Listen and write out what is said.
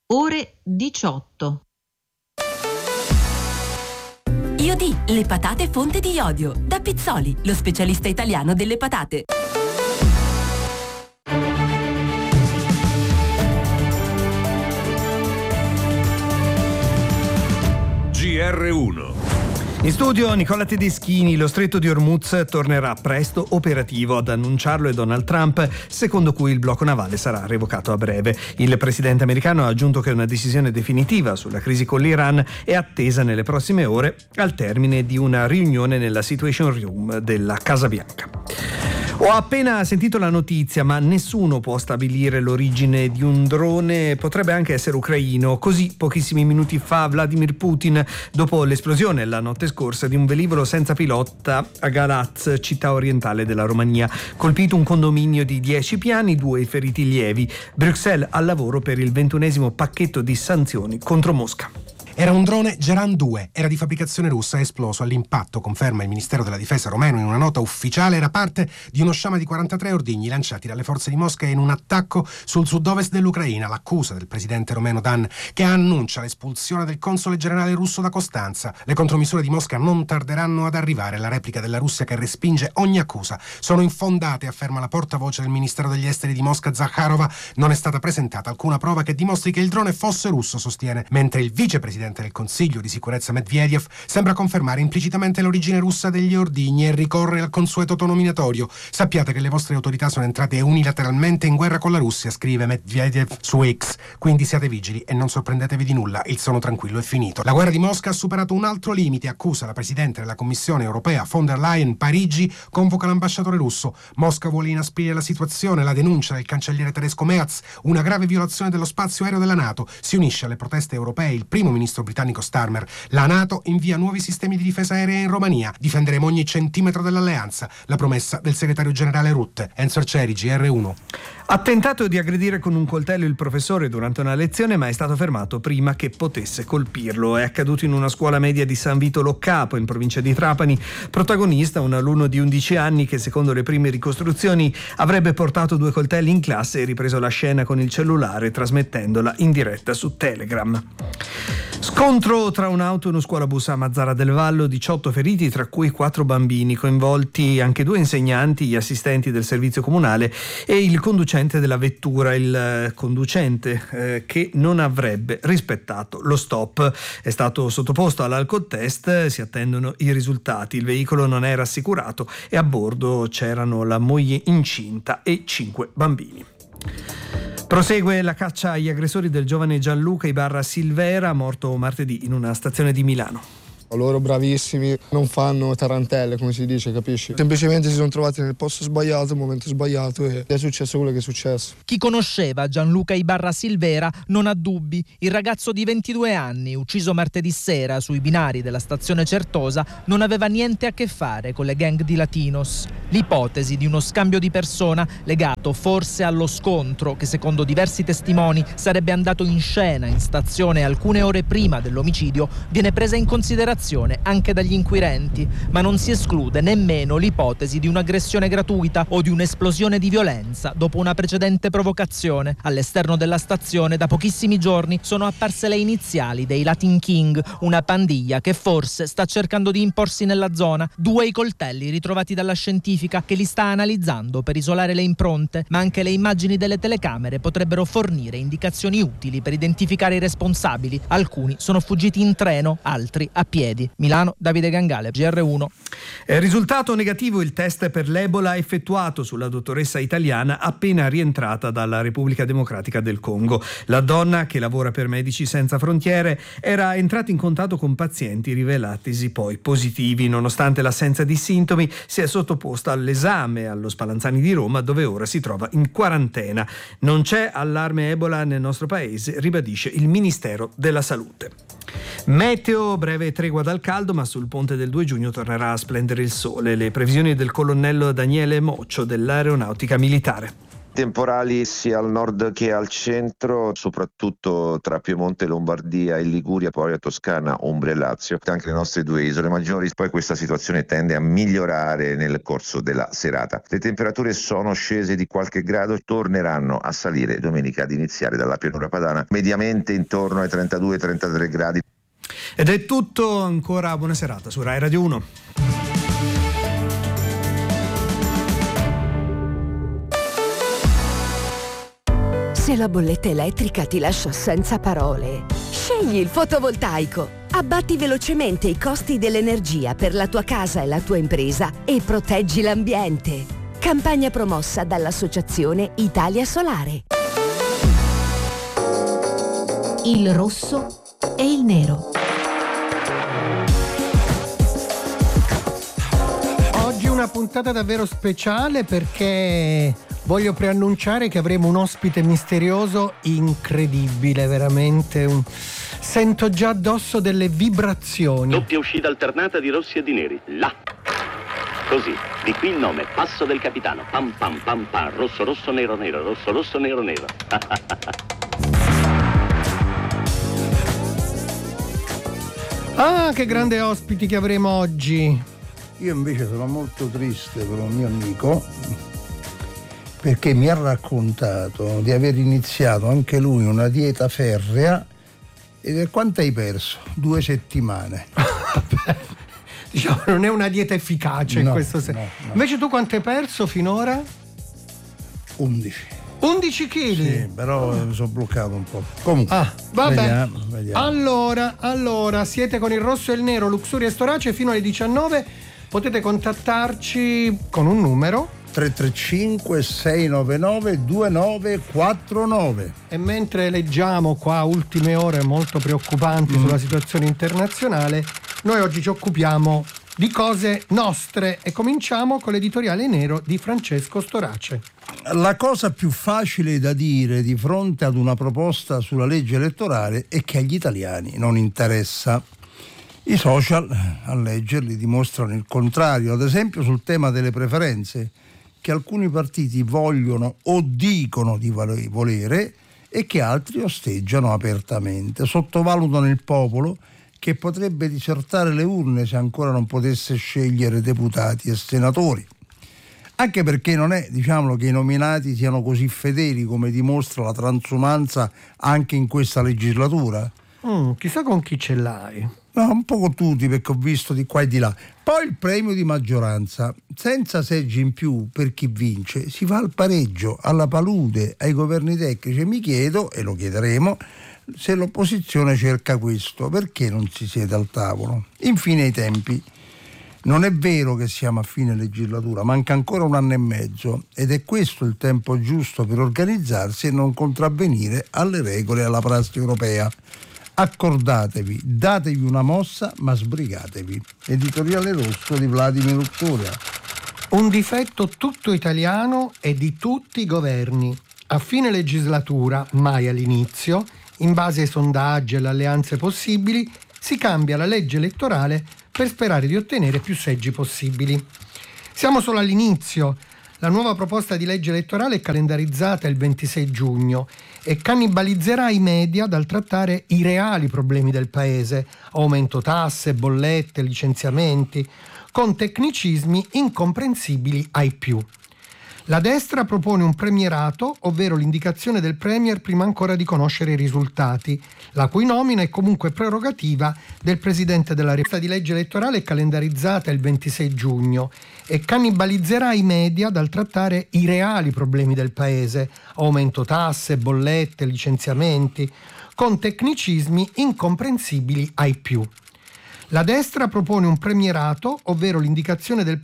ore 18. Iodi, le patate fonte di iodio. Da Pizzoli, lo specialista italiano delle patate. GR1. In studio Nicola Tedeschini. Lo stretto di Hormuz tornerà presto operativo, ad annunciarlo è Donald Trump, secondo cui il blocco navale sarà revocato a breve. Il presidente americano ha aggiunto che una decisione definitiva sulla crisi con l'Iran è attesa nelle prossime ore al termine di una riunione nella Situation Room della Casa Bianca. Ho appena sentito la notizia, ma nessuno può stabilire l'origine di un drone, potrebbe anche essere ucraino. Così pochissimi minuti fa Vladimir Putin, dopo l'esplosione la notte scorsa di un velivolo senza pilota a Galaz, città orientale della Romania. Colpito un condominio di 10 piani, 2 feriti lievi. Bruxelles al lavoro per il 21° pacchetto di sanzioni contro Mosca. Era un drone Geran 2, era di fabbricazione russa, è esploso all'impatto, conferma il Ministero della Difesa romeno in una nota ufficiale. Era parte di uno sciama di 43 ordigni lanciati dalle forze di Mosca in un attacco sul sud-ovest dell'Ucraina. L'accusa del presidente romeno Dan, che annuncia l'espulsione del console generale russo da Costanza. Le contromisure di Mosca non tarderanno ad arrivare. La replica della Russia che respinge ogni accusa sono infondate, afferma la portavoce del Ministero degli Esteri di Mosca, Zakharova. Non è stata presentata alcuna prova che dimostri che il drone fosse russo, sostiene, mentre il vicepresidente del Consiglio di sicurezza Medvedev sembra confermare implicitamente l'origine russa degli ordigni e ricorre al consueto tono minatorio. Sappiate che le vostre autorità sono entrate unilateralmente in guerra con la Russia, scrive Medvedev su X, quindi siate vigili e non sorprendetevi di nulla, il sono tranquillo è finito. La guerra di Mosca ha superato un altro limite, accusa la presidente della Commissione europea von der Leyen. Parigi convoca l'ambasciatore russo. Mosca vuole inasprire la situazione, la denuncia del cancelliere tedesco Merz, una grave violazione dello spazio aereo della NATO. Si unisce alle proteste europee il primo ministro britannico Starmer. La NATO invia nuovi sistemi di difesa aerea in Romania. Difenderemo ogni centimetro dell'alleanza. La promessa del segretario generale Rutte. Enzo Arcieri, GR1. Ha tentato di aggredire con un coltello il professore durante una lezione, ma è stato fermato prima che potesse colpirlo. È accaduto in una scuola media di San Vito Loccapo, in provincia di Trapani. Protagonista un alunno di 11 anni che, secondo le prime ricostruzioni, avrebbe portato 2 coltelli in classe e ripreso la scena con il cellulare, trasmettendola in diretta su Telegram. Scontro tra un'auto e uno scuolabus a Mazzara del Vallo, 18 feriti, tra cui 4 bambini, coinvolti anche 2 insegnanti, gli assistenti del servizio comunale e il conducente della vettura. Il conducente che non avrebbe rispettato lo stop è stato sottoposto all'alcotest, si attendono i risultati. Il veicolo non era assicurato e a bordo c'erano la moglie incinta e 5 bambini. Prosegue la caccia agli aggressori del giovane Gianluca Ibarra Silvera, morto martedì in una stazione di Milano. Loro bravissimi, non fanno tarantelle, come si dice, capisci? Semplicemente si sono trovati nel posto sbagliato, al momento sbagliato e è successo quello che è successo. Chi conosceva Gianluca Ibarra Silvera non ha dubbi. Il ragazzo di 22 anni, ucciso martedì sera sui binari della stazione Certosa, non aveva niente a che fare con le gang di Latinos. L'ipotesi di uno scambio di persona legato forse allo scontro che, secondo diversi testimoni, sarebbe andato in scena in stazione alcune ore prima dell'omicidio viene presa in considerazione anche dagli inquirenti, ma non si esclude nemmeno l'ipotesi di un'aggressione gratuita o di un'esplosione di violenza dopo una precedente provocazione. All'esterno della stazione da pochissimi giorni sono apparse le iniziali dei Latin King, una pandiglia che forse sta cercando di imporsi nella zona. 2 i coltelli ritrovati dalla scientifica che li sta analizzando per isolare le impronte, ma anche le immagini delle telecamere potrebbero fornire indicazioni utili per identificare i responsabili. Alcuni sono fuggiti in treno, altri a piedi. Milano, Davide Gangale, GR1. Risultato negativo il test per l'Ebola effettuato sulla dottoressa italiana appena rientrata dalla Repubblica Democratica del Congo. La donna, che lavora per Medici Senza Frontiere, era entrata in contatto con pazienti rivelatisi poi positivi. Nonostante l'assenza di sintomi, si è sottoposta all'esame allo Spallanzani di Roma, dove ora si trova in quarantena. Non c'è allarme Ebola nel nostro paese, ribadisce il Ministero della Salute. Meteo, breve tregua dal caldo, ma sul ponte del 2 giugno tornerà a splendere il sole. Le previsioni del colonnello Daniele Moccio dell'Aeronautica Militare. Temporali sia al nord che al centro, soprattutto tra Piemonte, Lombardia e Liguria, poi a Toscana, Umbria e Lazio, anche le nostre due isole maggiori. Poi questa situazione tende a migliorare nel corso della serata. Le temperature sono scese di qualche grado, torneranno a salire domenica ad iniziare dalla pianura padana, mediamente intorno ai 32-33 gradi. Ed è tutto, ancora buona serata su Rai Radio 1. Se la bolletta elettrica ti lascia senza parole, scegli il fotovoltaico. Abbatti velocemente i costi dell'energia per la tua casa e la tua impresa e proteggi l'ambiente. Campagna promossa dall'Associazione Italia Solare. Il rosso e il nero. Oggi una puntata davvero speciale perché voglio preannunciare che avremo un ospite misterioso incredibile, veramente. Sento già addosso delle vibrazioni. Doppia uscita alternata di rossi e di neri. Là. Così. Di qui il nome. Passo del capitano. Pam pam pam pam. Rosso rosso nero nero. Rosso rosso nero nero. Ah, che grande ospiti che avremo oggi. Io invece sono molto triste per un mio amico, perché mi ha raccontato di aver iniziato anche lui una dieta ferrea. E quanto hai perso? 2 settimane. Diciamo, non è una dieta efficace in questo senso. No. Invece tu quanto hai perso finora? 11. 11 kg? Sì, però mi sono bloccato un po'. Comunque, vabbè. Vediamo. Allora, siete con il rosso e il nero, Luxuria e Storace fino alle 19. Potete contattarci con un numero 335 699 2949. E mentre leggiamo qua ultime ore molto preoccupanti sulla situazione internazionale, noi oggi ci occupiamo di cose nostre e cominciamo con l'editoriale nero di Francesco Storace. La cosa più facile da dire di fronte ad una proposta sulla legge elettorale è che agli italiani non interessa. I social, a leggerli, dimostrano il contrario, ad esempio sul tema delle preferenze, che alcuni partiti vogliono o dicono di volere e che altri osteggiano apertamente, sottovalutano il popolo che potrebbe disertare le urne se ancora non potesse scegliere deputati e senatori. Anche perché non è, diciamolo, che i nominati siano così fedeli come dimostra la transumanza anche in questa legislatura. Chissà con chi ce l'hai. No, un po' con tutti, perché ho visto di qua e di là. Poi il premio di maggioranza, senza seggi in più per chi vince, si va al pareggio, alla palude, ai governi tecnici. E mi chiedo, e lo chiederemo, se l'opposizione cerca questo, perché non si siede al tavolo? Infine i tempi. Non è vero che siamo a fine legislatura, manca ancora 1 anno e mezzo ed è questo il tempo giusto per organizzarsi e non contravvenire alle regole e alla prassi europea. Accordatevi, datevi una mossa, ma sbrigatevi. Editoriale rosso di Vladimir Luxuria. Un difetto tutto italiano e di tutti i governi. A fine legislatura, mai all'inizio, in base ai sondaggi e alle alleanze possibili, si cambia la legge elettorale per sperare di ottenere più seggi possibili. Siamo solo all'inizio. La nuova proposta di legge elettorale è calendarizzata il 26 giugno e cannibalizzerà i media dal trattare i reali problemi del paese, aumento tasse, bollette, licenziamenti, con tecnicismi incomprensibili ai più. La destra propone un premierato, ovvero l'indicazione del premier prima ancora di conoscere i risultati, la cui nomina è comunque prerogativa del Presidente della Repubblica. La di legge elettorale è calendarizzata il 26 giugno e cannibalizzerà i media dal trattare i reali problemi del paese, aumento tasse, bollette, licenziamenti, con tecnicismi incomprensibili ai più. La destra propone un premierato, ovvero l'indicazione del